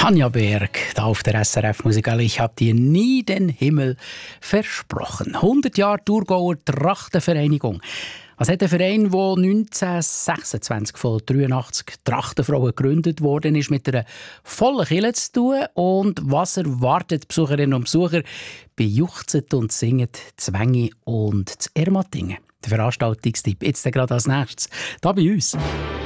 Tanja Berg, da auf der SRF Musikal. Ich hab dir nie den Himmel versprochen. 100 Jahre Thurgauer Trachtenvereinigung. Was hat der Verein, der 1926 von 83 Trachtenfrauen gegründet worden ist, mit einer vollen Kirche zu tun? Und was erwartet die Besucherinnen und Besucher bei Juchzet und Singet, Zwängi und Ermatingen? Der Veranstaltungstipp jetzt gerade als nächstes, da bei uns.